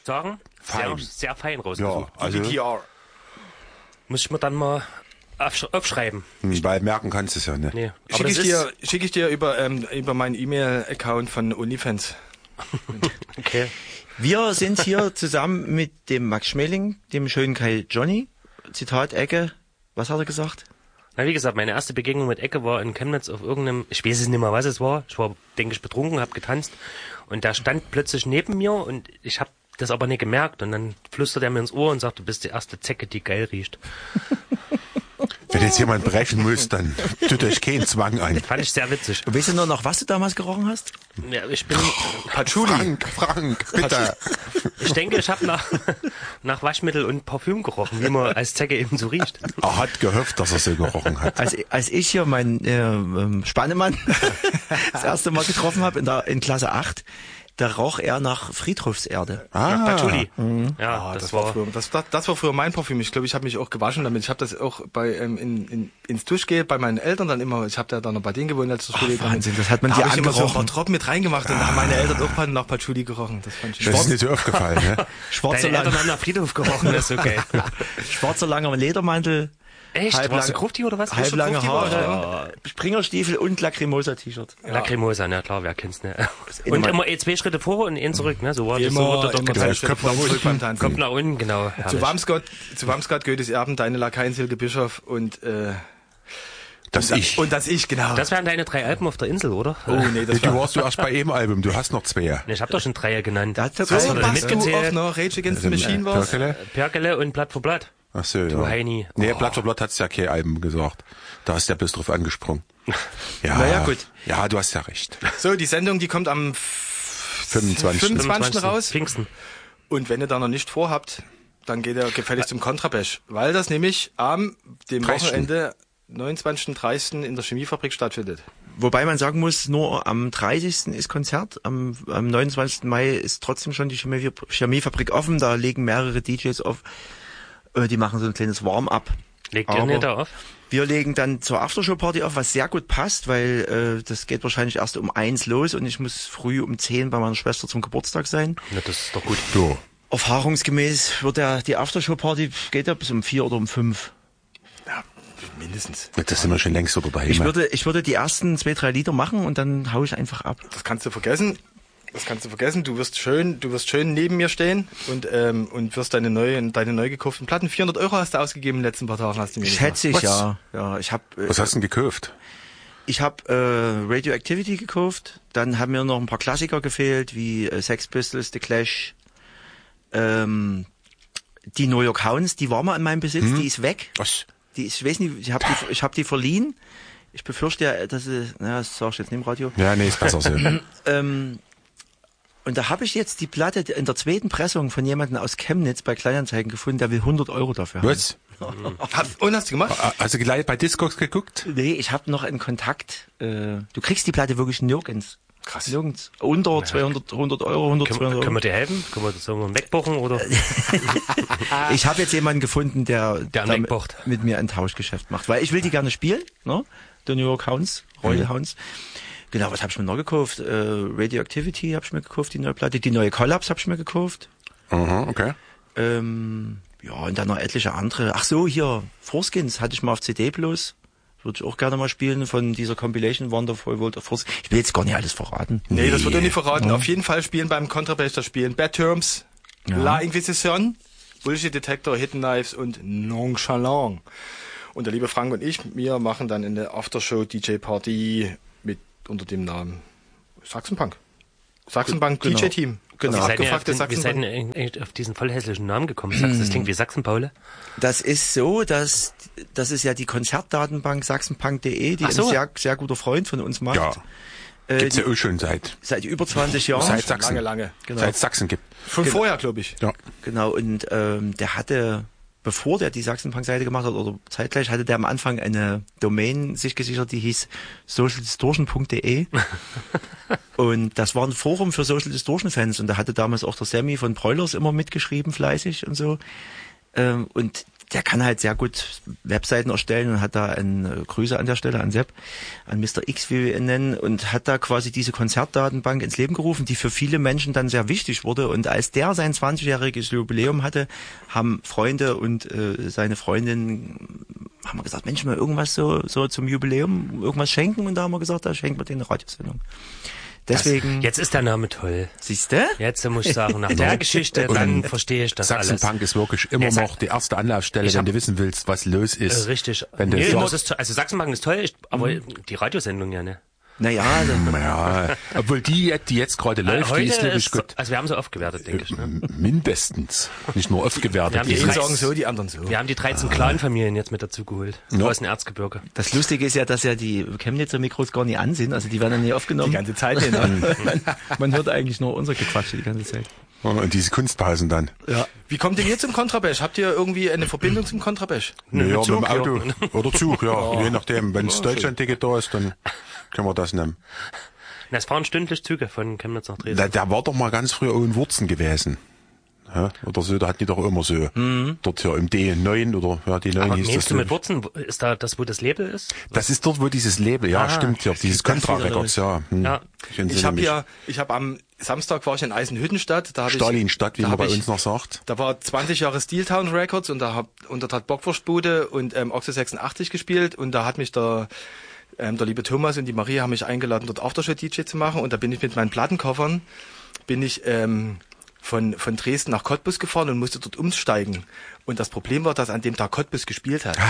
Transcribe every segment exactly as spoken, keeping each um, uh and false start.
sagen, fein. Sehr, sehr fein rausgesucht. Ja, also D V D R. Muss ich mir dann mal aufsch- aufschreiben. Weil merken kannst du es ja, ne? Nee. Aber Schicke das ich, ist, dir, schick ich dir über, ähm, über meinen E-Mail-Account von OnlyFans. okay. Wir sind hier zusammen mit dem Max Schmeling, dem schönen Kai Johnny. Zitat Ecke. Was hat er gesagt? Na, wie gesagt, meine erste Begegnung mit Ecke war in Chemnitz auf irgendeinem, ich weiß es nicht mehr, was es war. Ich war, denke ich, betrunken, hab getanzt. Und der stand plötzlich neben mir und ich hab das aber nicht gemerkt. Und dann flüstert er mir ins Ohr und sagt, du bist die erste Zecke, die geil riecht. Wenn jetzt jemand brechen muss, dann tut euch keinen Zwang ein. Fand ich sehr witzig. Weißt du nur noch, was du damals gerochen hast? Ja, ich bin, Patchouli. Frank, Frank, bitte. ich denke, ich habe nach, nach Waschmittel und Parfüm gerochen, wie man als Zecke eben so riecht. Er hat gehofft, dass er so gerochen hat. Als, als ich hier meinen äh, ähm, Spannemann das erste Mal getroffen habe in, der, in Klasse acht, da roch er nach Friedhofserde. Ah, Patchouli. Ja, Ah, das, das, war war, früher, das, das, das war früher mein Parfüm. Ich glaube, ich habe mich auch gewaschen damit. Ich habe das auch bei ähm, in, in, ins Duschgel bei meinen Eltern dann immer. Ich habe da dann noch bei denen gewohnt letztes Spiel. Wahnsinn, das hat man da dir hab ich immer so ein angerochen. paar Tropfen mit reingemacht und da haben meine Eltern auch nach Patchouli gerochen. Das fand ich das ist schön. nicht so aufgefallen, ne? Schwarzer, deine Eltern lang, haben nach Friedhof gerochen, das ist okay. schwarzer langer Ledermantel, Echt? Halblang- Warst du Grufti oder was? halblange Grufti war, Haare, Springerstiefel und Lacrimosa-T-Shirt. Lacrimosa, na klar, wer kennt's, ne? immer- Und immer eh zwei Schritte vor und einen zurück, ne? So war das, Immer, so wurde dort immer getanzt. zwei Schritte vor und zurück beim Tanzen. Kommt nach unten, genau. Zu herrlich. Wamsgott, zu Wamsgott, Goethes Erben, deine Lakaien Silke Bischof und äh, Das und, ich. und das ich, genau. Das wären deine drei Alben auf der Insel, oder? oh nee, das Du war warst du erst bei jedem Album, du hast noch zwei. Ne, ich hab doch schon Dreier genannt. Da hat's ja so, drei Hast du drin. noch was du auch mitgezählt? noch Rage Against the Machine Äh, warst. Perkele? Perkele und Blatt für Blatt. Ach so, Du ja. Heini. Nee, Oh. Blatt für Blatt hat's ja kein Album gesagt. Da ist der bloß drauf angesprungen. Ja, Naja, gut. Ja, du hast ja recht. So, die Sendung, die kommt am fünfundzwanzigsten fünfundzwanzigsten raus. Pfingsten. Und wenn ihr da noch nicht vorhabt, dann geht ihr gefälligst zum Kontrabash, weil das nämlich am dem dreißigsten Wochenende neunundzwanzigsten dreißigsten in der Chemiefabrik stattfindet. Wobei man sagen muss, nur am dreißigsten ist Konzert, am, am neunundzwanzigsten Mai ist trotzdem schon die Chemie, Chemiefabrik offen, da legen mehrere D Js auf, äh, die machen so ein kleines Warm-up. Legt ihr Aber nicht da auf? Wir legen dann zur Aftershow-Party auf, was sehr gut passt, weil äh, das geht wahrscheinlich erst um eins los und ich muss früh um zehn bei meiner Schwester zum Geburtstag sein. Na, das ist doch gut. So. Erfahrungsgemäß wird der, die Aftershow-Party, geht ja bis um vier oder um fünf. Ja, mindestens. Das sind wir schon längst so dabei. Ich würde, ich würde die ersten zwei, drei Lieder machen und dann hau ich einfach ab. Das kannst du vergessen. Das kannst du vergessen. Du wirst schön, du wirst schön neben mir stehen und ähm, und wirst deine neuen, deine neu gekauften Platten. vierhundert Euro hast du ausgegeben in den letzten paar Tagen. Hast du mir gesagt. Schätze ich, Was? ja. Ja, ich habe äh, Was hast du denn gekauft? ich habe äh, Radioactivity gekauft. Dann haben mir noch ein paar Klassiker gefehlt, wie äh, Sex Pistols, The Clash, ähm, die New York Hounds. Die war mal in meinem Besitz. Die ist weg. Was? Die ist, ich weiß nicht, ich habe die, ich habe die verliehen. Ich befürchte ja, dass sie, na, das sag ich jetzt nicht im Radio. Ja, nee, ist besser so. Ähm, und da habe ich jetzt die Platte in der zweiten Pressung von jemandem aus Chemnitz bei Kleinanzeigen gefunden, der will hundert Euro dafür haben. Was? Hast, und hast du gemacht? Hast du gleich bei Discogs geguckt? Nee, ich habe noch einen Kontakt. Äh, du kriegst die Platte wirklich nirgends. Krass. Nirgends. Unter zweihundert, hundert Euro, hundert, Können, zweihundert können wir Euro. dir helfen? Können wir das irgendwann wegbuchen oder? Ich habe jetzt jemanden gefunden, der, Der damit- wegbucht. mit mir ein Tauschgeschäft macht. Weil ich will die gerne spielen, ne? The New York Hounds, Royal Hounds. Genau, was habe ich mir noch gekauft? Äh, Radioactivity habe ich mir gekauft, die neue Platte. Die neue Collapse habe ich mir gekauft. Aha, okay. Ähm, ja, und dann noch etliche andere. Ach so, hier, Foreskins hatte ich mal auf C D bloß. Würde ich auch gerne mal spielen von dieser Compilation Wonderful World of Force. Ich will jetzt gar nicht alles verraten. Nee, das wird er nicht verraten. Auf jeden Fall spielen beim Kontrabass das spielen Bad Terms, La Inquisition, Bullshit Detector, Hidden Knives und Nonchalant. Und der liebe Frank und ich, wir machen dann in der Aftershow D J Party mit unter dem Namen Sachsenpunk. Sachsenpunk Genau. D J-Team. Genau. Das Wie seid ihr auf, abgefuckte den, wie seid Sachsenpunk. ihr eigentlich auf diesen voll hässlichen Namen gekommen? Sachsen, das klingt wie Sachsen-Paule. Das ist so, dass das ist ja die Konzertdatenbank sachsenpunk punkt de, die Ach so. ein sehr, sehr guter Freund von uns macht. Ja. Äh, Gibt's die, ja auch schon seit, seit über zwanzig Jahren. Seit Sachsen. Lange, lange. Genau. seit Sachsen gibt. Von vorher, glaube ich. Ja. Genau, und ähm, der hatte, bevor der die Sachsenpunk-Seite gemacht hat, oder zeitgleich, hatte der am Anfang eine Domain sich gesichert, die hieß social distortion punkt de. Und das war ein Forum für Social Distortion-Fans. Und da hatte damals auch der Sammy von Broilers immer mitgeschrieben, fleißig und so. Ähm, und der kann halt sehr gut Webseiten erstellen und hat da ein Grüße an der Stelle an Sepp, an Mister X, wie wir ihn nennen, und hat da quasi diese Konzertdatenbank ins Leben gerufen, die für viele Menschen dann sehr wichtig wurde. Und als der sein zwanzigjähriges Jubiläum hatte, haben Freunde und äh, seine Freundin haben wir gesagt, Mensch, mal irgendwas so so zum Jubiläum, irgendwas schenken, und da haben wir gesagt, da schenken wir den eine Radiosendung. Deswegen. Das, jetzt ist der Name toll. Siehste? Jetzt muss ich sagen, nach der Geschichte, dann verstehe ich das Sachsenpunk alles. ist wirklich immer Ja, noch die erste Anlaufstelle, ich wenn hab- du wissen willst, was los ist. Äh, richtig. Wenn du Nee, so- das ist, to- also Sachsenbank ist toll, ich, aber die Radiosendung ja, ne? Naja, also, Ja, obwohl die, die jetzt gerade läuft, die ist wirklich gut. also wir haben sie aufgewertet, denke ich. Ne? Mindestens. Nicht nur aufgewertet. Wir haben Die die einen drei- sagen so, die anderen so. Wir haben die dreizehn Clan-Familien jetzt mit dazu geholt. Ja. Aus dem Erzgebirge. das Lustige ist ja, dass ja die Chemnitzer Mikros gar nicht an sind, also die werden dann nie aufgenommen. Die ganze Zeit hin. Ne? Man hört eigentlich nur unser Gequatsche die ganze Zeit. Und diese Kunstpausen dann. Ja. Wie kommt ihr zum Kontrabass? Habt ihr irgendwie eine Verbindung zum Kontrabass? Ja, mit dem Zug, ja. Auto. Oder Zug, ja. Je nachdem. Wenn das Deutschland-Ticket da ist, dann können wir das nehmen. Na, es fahren stündlich Züge von Chemnitz nach Dresden. Der, der war doch mal ganz früher auch in Wurzen gewesen. Ja, oder so, da hatten die doch immer so. Dort hier im D neun oder ja, D neun Aber hieß das. meinst du mit glaub ich. Wurzen, ist da das, wo das Label ist? Das ist dort, wo dieses Label, ja, Ah, stimmt, ja, dieses ganz Contra wieder Records, ja. Hm. Ja. entsinne Ich habe mich. ja, ich habe am Samstag war ich in Eisenhüttenstadt. Da hab Stalinstadt, wie ich, da man hab bei ich, uns noch sagt. Da war zwanzig Jahre Steeltown Records und da hab, und dort hat Bockwurstbude und ähm, Oxo sechsundachtzig gespielt und da hat mich der ähm, der liebe Thomas und die Maria haben mich eingeladen, dort Aftershow-D J zu machen, und da bin ich mit meinen Plattenkoffern, bin ich ähm, von, von Dresden nach Cottbus gefahren und musste dort umsteigen. Und das Problem war, dass an dem Tag Cottbus gespielt hat.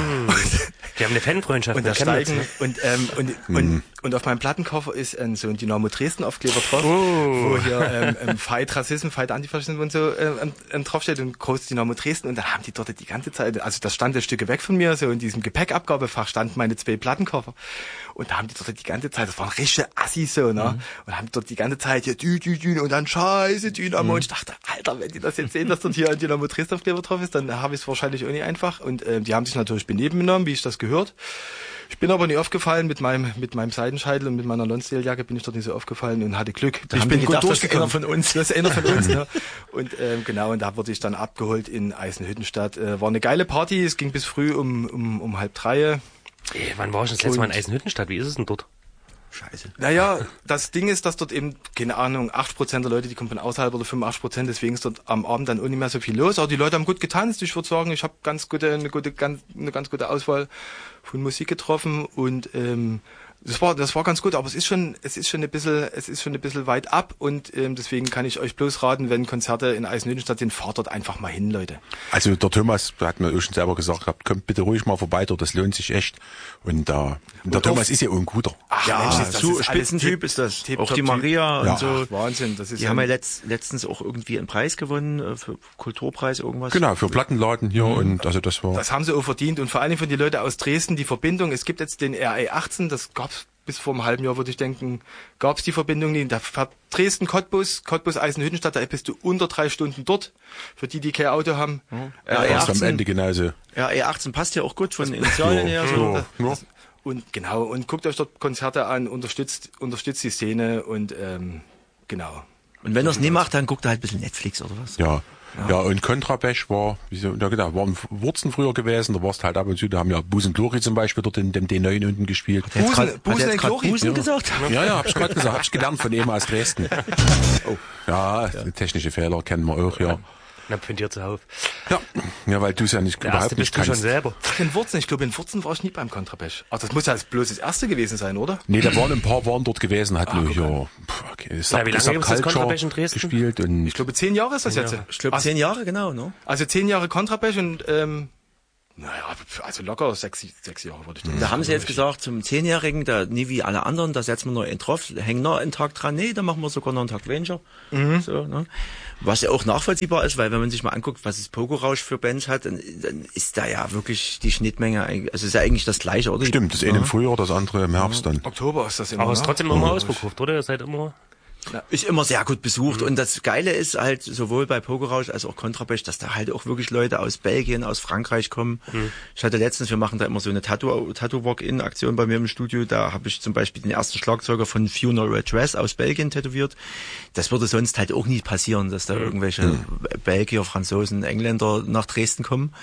Die haben eine Fanfreundschaft Und mit da Chemnitz. steigen, Ne? und, ähm, und, und, und auf meinem Plattenkoffer ist ein, so ein Dynamo Dresden Aufkleber drauf, wo hier ähm, ähm, Fight Rassismus, Fight Antifaschismus und so ähm, ähm, draufsteht und groß Dynamo Dresden, und dann haben die dort die ganze Zeit, also das stand ein Stück weg von mir, so in diesem Gepäckabgabefach standen meine zwei Plattenkoffer, und da haben die dort die ganze Zeit, das waren richtige Assis so, ne, und haben dort die ganze Zeit hier Dü, Dü, Dü, und dann Scheiße Dynamo, und ich dachte, Alter, wenn die das jetzt sehen, dass dort hier ein Dynamo Dresden Aufkleber drauf ist, dann habe ich es wahrscheinlich auch nicht einfach, und ähm, die haben sich natürlich beneben genommen, wie ich das gehört. Ich bin aber nie aufgefallen, mit meinem mit meinem Seidenscheitel und mit meiner Lonsdale-Jacke bin ich dort nicht so aufgefallen und hatte Glück. Da ich haben bin die gut gedacht, das ist durchgekommen. einer von uns. Das ist einer von uns, ne? Und ähm, genau, und da wurde ich dann abgeholt in Eisenhüttenstadt. Äh, war eine geile Party, es ging bis früh um um um halb drei. Ey, wann war ich das letzte Mal in Und- Eisenhüttenstadt? Wie ist es denn dort? Scheiße. Naja, das Ding ist, dass dort eben, keine Ahnung, achtzig Prozent der Leute, die kommen von außerhalb, oder fünfundachtzig Prozent, deswegen ist dort am Abend dann auch nicht mehr so viel los. Aber die Leute haben gut getanzt. Ich würde sagen, ich habe ganz gute, eine gute, ganz, eine ganz gute Auswahl von Musik getroffen, und ähm, das war, das war ganz gut, aber es ist schon, es ist schon ein bisschen, es ist schon ein bisschen weit ab, und ähm, deswegen kann ich euch bloß raten, wenn Konzerte in Eisenhüttenstadt sind, fahrt dort einfach mal hin, Leute. Also der Thomas hat mir auch schon selber gesagt, gehabt, kommt bitte ruhig mal vorbei, dort, das lohnt sich echt. Und äh, der Thomas ist ja auch ein guter. Ach, Ja, Mensch, das so ist alles Spitzentyp tip- ist das. tip- Auch top die Typ. Maria Ja. und so. Ach, Wahnsinn, das ist Die ja haben ja ein- letzt, letztens auch irgendwie einen Preis gewonnen, äh, für Kulturpreis irgendwas. Genau, für Plattenladen hier und also das war. Das haben sie auch verdient, und vor allem von den Leuten aus Dresden die Verbindung. Es gibt jetzt den R E achtzehn, das gab's bis vor einem halben Jahr, würde ich denken, gab's die Verbindung nicht. Da fährt Dresden, Cottbus, Cottbus, Eisenhüttenstadt, da bist du unter drei Stunden dort, für die, die kein Auto haben. Ja, Ja, E am achtzehn, Ende genauso. ja, E achtzehn passt ja auch gut von den Initialien her. So. Ja, ja. Und genau, und guckt euch dort Konzerte an, unterstützt, unterstützt die Szene, und ähm, genau. Und wenn er es nie macht, dann guckt er halt ein bisschen Netflix oder was. Ja. Ja, und Kontrabash war, wie so, ja genau, war in Wurzen früher gewesen, da warst halt ab und zu, da haben ja Busen Glori zum Beispiel dort in dem D neun unten gespielt. Jetzt Busen- grad- Busen hat er jetzt in grad Glori? Busen Ja. gesagt? Ja, ja, hab ich gerade gesagt, hab ich gelernt von ihm aus Dresden. Oh. Ja, technische Fehler kennen wir auch, ja. Na, von dir zuhauf. Ja, ja, weil du es ja nicht Der erste überhaupt nicht bist du schon kannst. selber. Ach, in Wurzen, ich glaube, in Wurzen war ich nie beim Kontrabash. Ach, das muss ja bloß das erste gewesen sein, oder? Nee, da waren ein paar waren dort gewesen, hat nur guck hier, pff, okay, Na, Sub, wie lange Sub gibt's das Culture Kontrabash in Dresden? gespielt und Ich glaube, zehn Jahre ist das jetzt. Ich glaube, also, zehn Jahre, genau, ne? also zehn Jahre Kontrabash und, ähm, naja, also locker sechs, sechs Jahre würde ich denken. Da haben sie jetzt gesagt, zum Zehnjährigen, da nie wie alle anderen, da setzen wir noch einen drauf, hängen noch einen Tag dran, nee, da machen wir sogar noch einen Tag weniger. So, ne? Was ja auch nachvollziehbar ist, weil wenn man sich mal anguckt, was das Pogo-Rausch für Bands hat, dann, dann ist da ja wirklich die Schnittmenge, eigentlich- also ist ja eigentlich das Gleiche, oder? stimmt, das eine im Frühjahr, das andere im Herbst dann. Oktober ist das immer. Aber es ist ne? trotzdem immer ausverkauft, oder? Ihr seid immer... Ist immer sehr gut besucht. Und das Geile ist halt sowohl bei Pogo-Rausch als auch Kontrabash, dass da halt auch wirklich Leute aus Belgien, aus Frankreich kommen. Mhm. Ich hatte letztens, wir machen da immer so eine Tattoo, Tattoo-Walk-In-Aktion bei mir im Studio. Da habe ich zum Beispiel den ersten Schlagzeuger von Funeral Dress aus Belgien tätowiert. Das würde sonst halt auch nie passieren, dass da irgendwelche mhm. Belgier, Franzosen, Engländer nach Dresden kommen.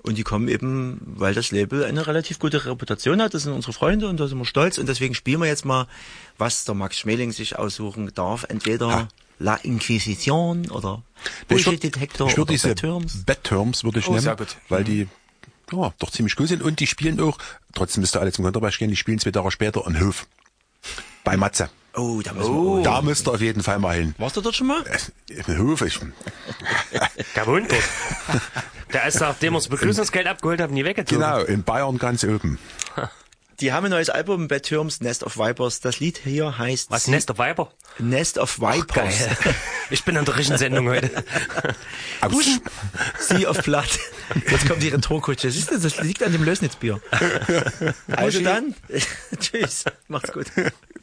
Und die kommen eben, weil das Label eine relativ gute Reputation hat. Das sind unsere Freunde und da sind wir stolz. Und deswegen spielen wir jetzt mal, was der Max Schmeling sich aussuchen darf. Entweder ah. La Inquisition oder Bullshit Detector ich würd oder diese Bad Terms. Bad Terms würde ich Oh, nehmen, sehr gut. weil die ja, doch ziemlich gut sind. Und die spielen auch, trotzdem müsst ihr alle zum Kontrabass gehen, die spielen zwei Tage später an Hof. Bei Matze. Oh, da müssen Oh. wir. Da müsst ihr auf jeden Fall mal hin. Warst du dort schon mal? Im Hof, ich, Der wohnt dort. Der ist, nachdem wir das Begrüßungsgeld abgeholt haben, nie weggezogen. genau, in Bayern ganz oben. Die haben ein neues Album, Bad Terms, Nest of Vipers. Das Lied hier heißt... Was, Nest of Viper? Nest of Vipers. Geil. Ich bin in der richtigen Sendung heute. Aus. Sea of Blood. Jetzt kommt die Retourkutsche. Siehst du, das liegt an dem Lösnitzbier. Also dann, tschüss, macht's gut.